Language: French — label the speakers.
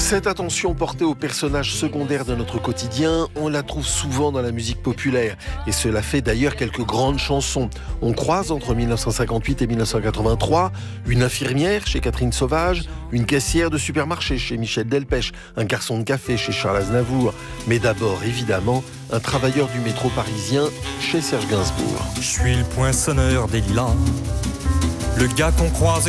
Speaker 1: Cette attention portée aux personnages secondaires de notre quotidien, on la trouve souvent dans la musique populaire. Et cela fait d'ailleurs quelques grandes chansons. On croise entre 1958 et 1983 une infirmière chez Catherine Sauvage, une caissière de supermarché chez Michel Delpech, un garçon de café chez Charles Aznavour. Mais d'abord, évidemment, un travailleur du métro parisien chez Serge Gainsbourg.
Speaker 2: Je suis le poinçonneur des lilas, le gars qu'on croise